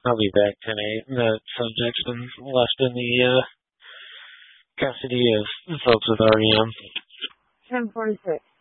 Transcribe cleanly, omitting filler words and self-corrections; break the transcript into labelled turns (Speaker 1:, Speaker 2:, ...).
Speaker 1: I'll be back tonight. The subject's been left in the custody of folks with REM.
Speaker 2: 10:46.